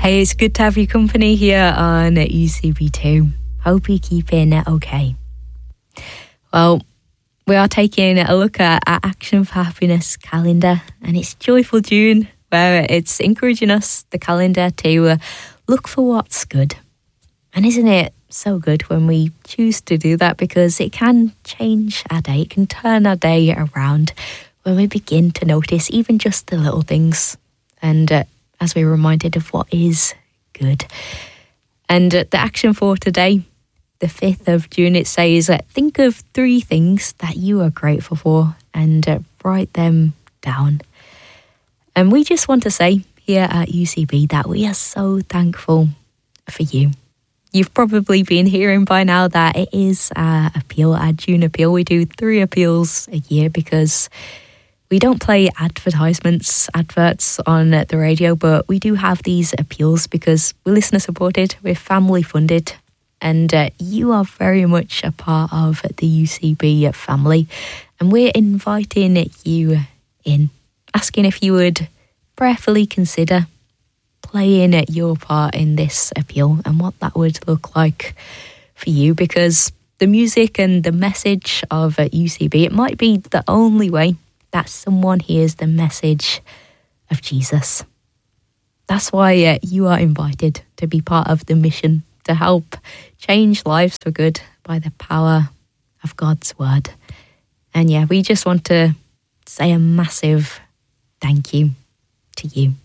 Hey, it's good to have your company here on UCB2. Hope you're keeping it okay. Well, we are taking a look at our Action for Happiness calendar, and it's Joyful June, where it's encouraging us, the calendar, to look for what's good. And isn't it so good when we choose to do that, because it can change our day, it can turn our day around when we begin to notice even just the little things. And as we're reminded of what is good. And the action for today, the 5th of June, it says, think of 3 things that you are grateful for and write them down. And we just want to say here at UCB that we are so thankful for you. You've probably been hearing by now that it is our appeal, our June appeal. We do 3 appeals a year because we don't play adverts on the radio, but we do have these appeals because we're listener supported, we're family funded, and you are very much a part of the UCB family. And we're inviting you in, asking if you would prayerfully consider playing your part in this appeal and what that would look like for you, because the music and the message of UCB, it might be the only way that someone hears the message of Jesus. That's why you are invited to be part of the mission to help change lives for good by the power of God's word. And yeah, we just want to say a massive thank you to you.